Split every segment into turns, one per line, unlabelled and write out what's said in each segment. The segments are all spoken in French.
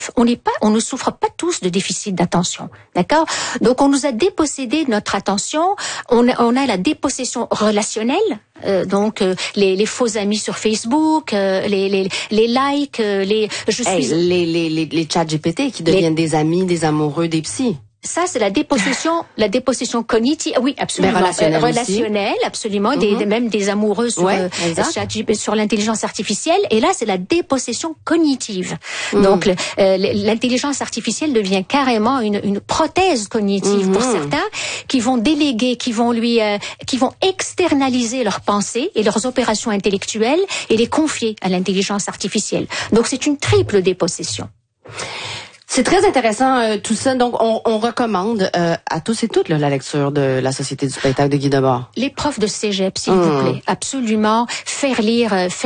on ne souffre pas tous de déficit d'attention, d'accord? Donc on nous a dépossédé de notre attention, on a la dépossession relationnelle, les faux amis sur Facebook, les likes, les
chats GPT qui deviennent des amis, des amoureux, des psys.
Ça, c'est la dépossession cognitive. Oui, absolument. Relationnelle, absolument. Même des amoureux sur l'intelligence artificielle. Et là, c'est la dépossession cognitive. Donc, l'intelligence artificielle devient carrément une prothèse cognitive pour certains qui vont déléguer, qui vont externaliser leurs pensées et leurs opérations intellectuelles et les confier à l'intelligence artificielle. Donc, c'est une triple dépossession.
C'est très intéressant tout ça. Donc, on recommande à tous et toutes la lecture de La Société du spectacle de Guy Debord.
Les profs de cégep, s'il vous plaît, absolument, faire lire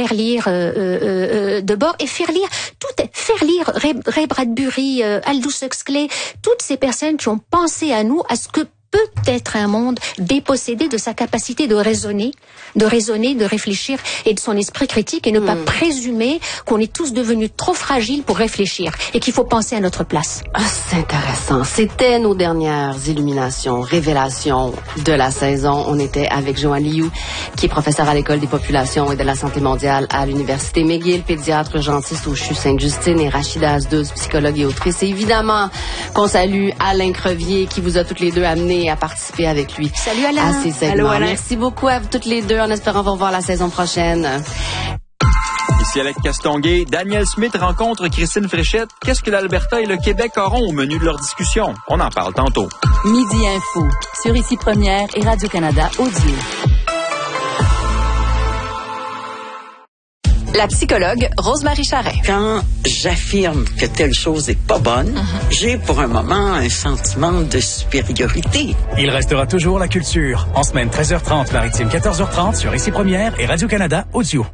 Debord et faire lire Ray Bradbury, Aldous Huxley, toutes ces personnes qui ont pensé à nous, à ce que peut être un monde dépossédé de sa capacité de raisonner, de réfléchir et de son esprit critique et ne pas présumer qu'on est tous devenus trop fragiles pour réfléchir et qu'il faut penser à notre place.
Ah, c'est intéressant. C'était nos dernières illuminations, révélations de la saison. On était avec Joanne Liu, qui est professeure à l'École des populations et de la santé mondiale à l'Université McGill, pédiatre urgentiste au CHU Sainte-Justine, et Rachida Asdouz, psychologue et autrice. Et évidemment qu'on salue Alain Crevier, qui vous a toutes les deux amenés à participer avec lui.
Salut Alain.
À ces segments.
Allô, Alain.
Merci beaucoup à vous toutes les deux, en espérant vous revoir la saison prochaine.
Ici Alex Castonguay. Daniel Smith rencontre Christine Fréchette. Qu'est-ce que l'Alberta et le Québec auront au menu de leur discussion? On en parle tantôt.
Midi Info, sur Ici Première et Radio-Canada Audio. La psychologue Rose-Marie Charret.
Quand j'affirme que telle chose est pas bonne, j'ai pour un moment un sentiment de supériorité.
Il restera toujours la culture. En semaine 13h30, maritime 14h30 sur Ici Première et Radio-Canada Audio.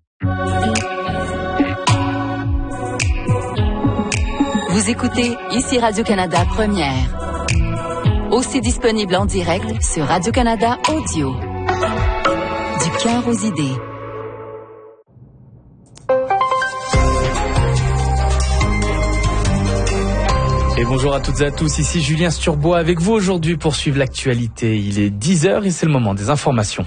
Vous écoutez Ici Radio-Canada Première. Aussi disponible en direct sur Radio-Canada Audio. Du cœur aux idées.
Et bonjour à toutes et à tous, ici Julien Sturbois avec vous aujourd'hui pour suivre l'actualité. Il est 10h et c'est le moment des informations.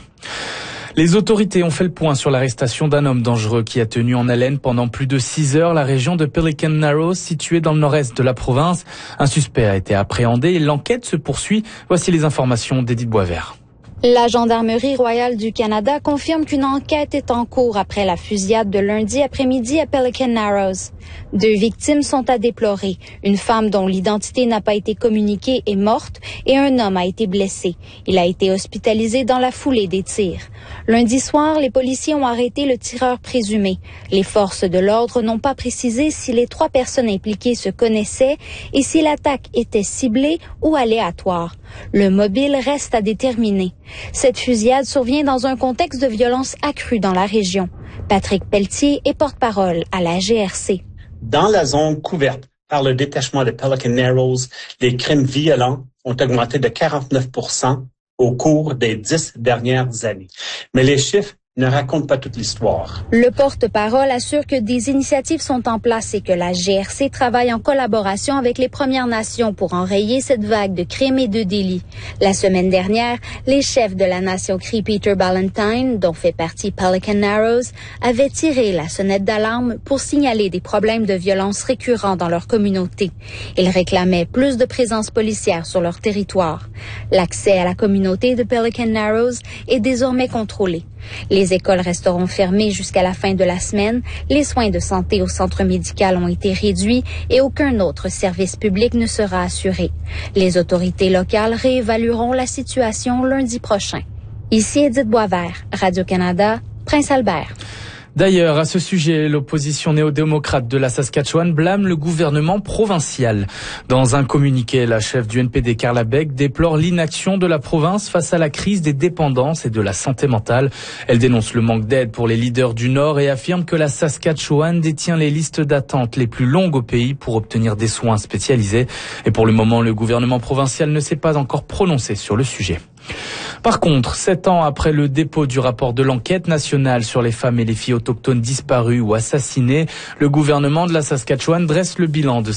Les autorités ont fait le point sur l'arrestation d'un homme dangereux qui a tenu en haleine pendant plus de 6 heures la région de Pelican Narrows, située dans le nord-est de la province. Un suspect a été appréhendé et l'enquête se poursuit. Voici les informations d'Édith Boisvert.
La Gendarmerie royale du Canada confirme qu'une enquête est en cours après la fusillade de lundi après-midi à Pelican Narrows. 2 victimes sont à déplorer. Une femme dont l'identité n'a pas été communiquée est morte et un homme a été blessé. Il a été hospitalisé dans la foulée des tirs. Lundi soir, les policiers ont arrêté le tireur présumé. Les forces de l'ordre n'ont pas précisé si les 3 personnes impliquées se connaissaient et si l'attaque était ciblée ou aléatoire. Le mobile reste à déterminer. Cette fusillade survient dans un contexte de violence accrue dans la région. Patrick Pelletier est porte-parole à la GRC.
Dans la zone couverte par le détachement de Pelican Narrows, les crimes violents ont augmenté de 49% au cours des 10 dernières années. Mais les chiffres ne raconte pas toute l'histoire.
Le porte-parole assure que des initiatives sont en place et que la GRC travaille en collaboration avec les Premières Nations pour enrayer cette vague de crimes et de délits. La semaine dernière, les chefs de la nation Cree Peter Ballantine, dont fait partie Pelican Narrows, avaient tiré la sonnette d'alarme pour signaler des problèmes de violence récurrents dans leur communauté. Ils réclamaient plus de présence policière sur leur territoire. L'accès à la communauté de Pelican Narrows est désormais contrôlé. Les écoles resteront fermées jusqu'à la fin de la semaine, les soins de santé au centre médical ont été réduits et aucun autre service public ne sera assuré. Les autorités locales réévalueront la situation lundi prochain. Ici Édith Boisvert, Radio-Canada, Prince-Albert.
D'ailleurs, à ce sujet, l'opposition néo-démocrate de la Saskatchewan blâme le gouvernement provincial. Dans un communiqué, la chef du NPD, Carla Beck, déplore l'inaction de la province face à la crise des dépendances et de la santé mentale. Elle dénonce le manque d'aide pour les leaders du Nord et affirme que la Saskatchewan détient les listes d'attente les plus longues au pays pour obtenir des soins spécialisés. Et pour le moment, le gouvernement provincial ne s'est pas encore prononcé sur le sujet. Par contre, 7 ans après le dépôt du rapport de l'enquête nationale sur les femmes et les filles autochtones disparues ou assassinées, le gouvernement de la Saskatchewan dresse le bilan de